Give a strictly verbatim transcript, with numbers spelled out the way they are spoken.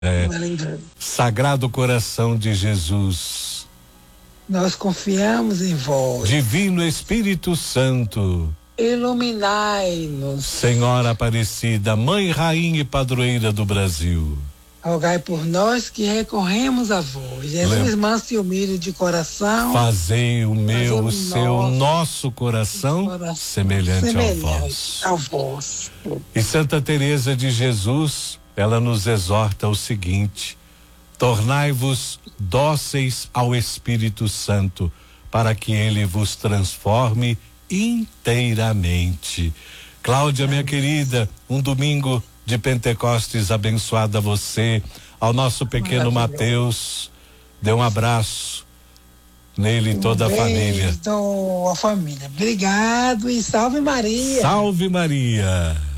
É, Sagrado Coração de Jesus, nós confiamos em vós. Divino Espírito Santo, iluminai-nos. Senhora Aparecida, Mãe, Rainha e Padroeira do Brasil, rogai por nós que recorremos a vós. Jesus, manso e humilde de coração, fazei o meu, o seu, o nosso coração, coração semelhante, semelhante ao vosso. Ao vosso. E Santa Teresa de Jesus, ela nos exorta o seguinte: tornai-vos dóceis ao Espírito Santo, para que ele vos transforme inteiramente. Cláudia, minha querida, um domingo de Pentecostes abençoado a você, ao nosso pequeno Mateus, dê um abraço nele e toda a família. A família. Obrigado e salve Maria. Salve Maria.